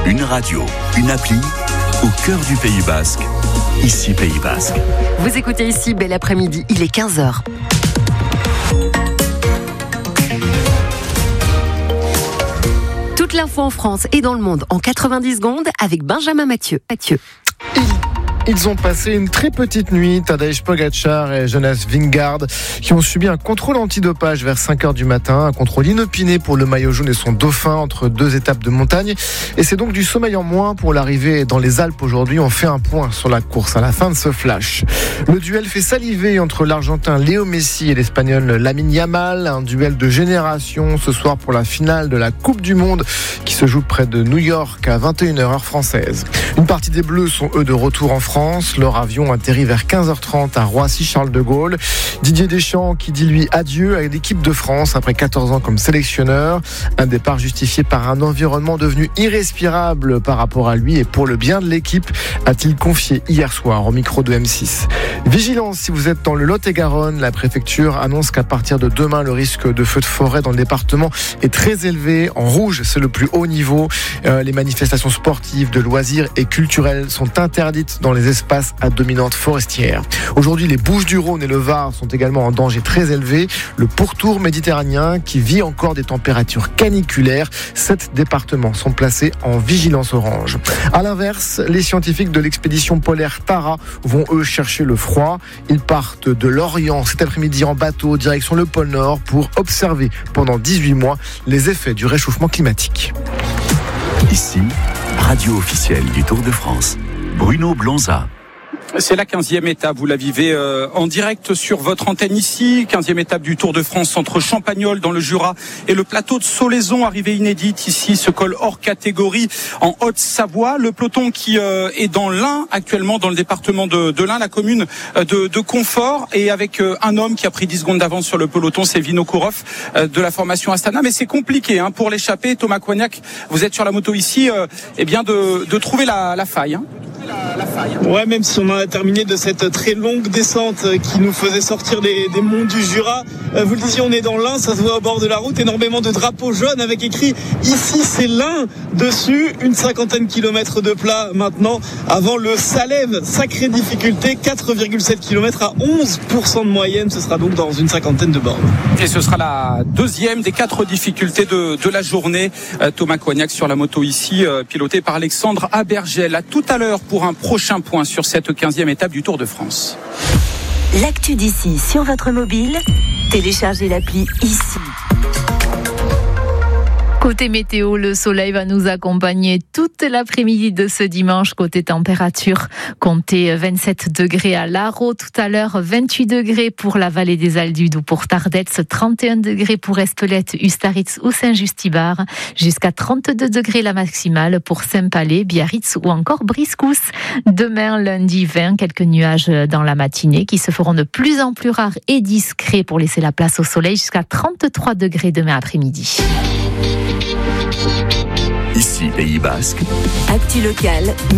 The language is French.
Une radio, une appli, au cœur du Pays Basque. Ici Pays Basque. Vous écoutez ici, bel après-midi, il est 15h. Toute l'info en France et dans le monde en 90 secondes avec Benjamin Mathieu. Ils ont passé une très petite nuit, Tadej Pogačar et Jonas Vingegaard, qui ont subi un contrôle antidopage vers 5h du matin, un contrôle inopiné pour le maillot jaune et son dauphin entre deux étapes de montagne. Et c'est donc du sommeil en moins pour l'arrivée dans les Alpes aujourd'hui. On fait un point sur la course à la fin de ce flash. Le duel fait saliver entre l'Argentin Léo Messi et l'Espagnol Lamine Yamal, un duel de génération ce soir pour la finale de la Coupe du Monde qui se joue près de New York à 21h heure française. Une partie des Bleus sont eux de retour en France. Leur avion atterrit vers 15h30 à Roissy-Charles de Gaulle. Didier Deschamps qui dit lui adieu à l'équipe de France après 14 ans comme sélectionneur. Un départ justifié par un environnement devenu irrespirable par rapport à lui et pour le bien de l'équipe, a-t-il confié hier soir au micro de M6. Vigilance si vous êtes dans le Lot-et-Garonne. La préfecture annonce qu'à partir de demain, le risque de feu de forêt dans le département est très élevé. En rouge, c'est le plus haut niveau. Les manifestations sportives, de loisirs et culturelles sont interdites dans les espaces à dominante forestière. Aujourd'hui, les Bouches-du-Rhône et le Var sont également en danger très élevé. Le pourtour méditerranéen qui vit encore des températures caniculaires. 7 départements sont placés en vigilance orange. À l'inverse, les scientifiques de l'expédition polaire Tara vont eux chercher le froid. Ils partent de l'Orient cet après-midi en bateau direction le pôle Nord pour observer pendant 18 mois les effets du réchauffement climatique. Ici, radio officielle du Tour de France. Bruno Blonza. C'est la 15e étape, vous la vivez en direct sur votre antenne ici, 15e étape du Tour de France entre Champagnole dans le Jura et le plateau de Solaison, arrivée inédite ici, ce col hors catégorie en Haute-Savoie. Le peloton qui est dans l'Ain actuellement, dans le département de l'Ain, la commune de Confort, et avec un homme qui a pris 10 secondes d'avance sur le peloton, c'est Vinokourov de la formation Astana. Mais c'est compliqué pour l'échapper. Thomas Coignac, vous êtes sur la moto ici, de trouver la faille. Ouais, même si on a terminé de cette très longue descente qui nous faisait sortir des monts du Jura, vous le disiez, on est dans l'Ain, ça se voit au bord de la route, énormément de drapeaux jaunes avec écrit ici c'est l'Ain dessus, une 50aine kilomètres de plat maintenant avant le Salève, sacrée difficulté, 4,7 km à 11% de moyenne, ce sera donc dans une 50aine de bornes. Et ce sera la deuxième des 4 difficultés de la journée. Thomas Coignac sur la moto ici, piloté par Alexandre Abergel. À tout à l'heure pour un prochain point sur cette 15e étape du Tour de France. L'actu d'ici sur votre mobile, téléchargez l'appli ici. Côté météo, le soleil va nous accompagner toute l'après-midi de ce dimanche. Côté température, comptez 27 degrés à Larot tout à l'heure, 28 degrés pour la vallée des Aldud ou pour Tardets, 31 degrés pour Espelette, Ustaritz ou Saint-Just-Ibar, jusqu'à 32 degrés la maximale pour Saint-Palais, Biarritz ou encore Briscousse. Demain, lundi 20, quelques nuages dans la matinée qui se feront de plus en plus rares et discrets pour laisser la place au soleil, jusqu'à 33 degrés demain après-midi. Ici Pays Basque. Actu locale.